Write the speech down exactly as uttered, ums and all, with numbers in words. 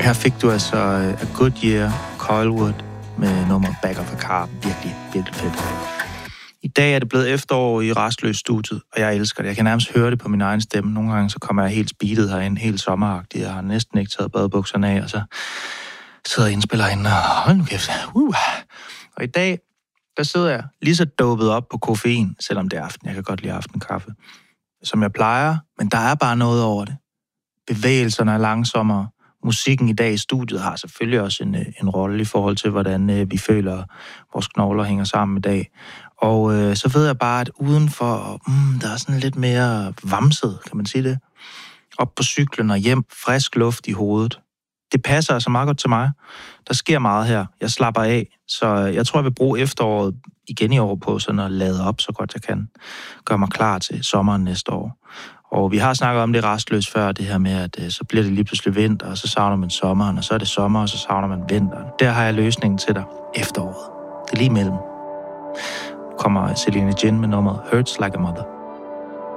Her fik du altså A Good Year, Coilwood med nummeret Back of a Car. Virkelig, virkelig fedt. I dag er det blevet efterår i Rastløs studiet, og jeg elsker det. Jeg kan nærmest høre det på min egen stemme. Nogle gange så kommer jeg helt speedet herind, helt sommeragtig. Jeg har næsten ikke taget badebukserne af, og så sidder jeg og indspiller herinde, og hold nu kæft. Uh. Og i dag, der sidder jeg lige så dopet op på koffein, selvom det er aften. Jeg kan godt lide aftenkaffe, som jeg plejer, men der er bare noget over det. Bevægelserne er langsommere. Musikken i dag i studiet har selvfølgelig også en, en rolle i forhold til, hvordan øh, vi føler, at vores knogler hænger sammen i dag. Og øh, så ved jeg bare, at udenfor, mm, der er sådan lidt mere vamset, kan man sige det. Op på cyklen og hjem, frisk luft i hovedet. Det passer altså meget godt til mig. Der sker meget her. Jeg slapper af, så jeg tror, jeg vil bruge efteråret igen i år på sådan at lade op, så godt jeg kan. Gør mig klar til sommeren næste år. Og vi har snakket om det Rastløs før, det her med, at øh, så bliver det lige pludselig vinter, og så savner man sommeren, og så er det sommer, og så savner man vinteren. Der har jeg løsningen til dig. Efteråret. Det er lige imellem. Nu kommer Celine Gin med nummeret Hurts Like a Mother.